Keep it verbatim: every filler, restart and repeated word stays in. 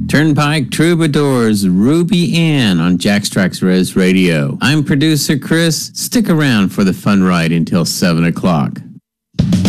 Turnpike Troubadours, Ruby Ann on Jackstrax Res Radio. I'm producer Chris. Stick around for the fun ride until seven o'clock.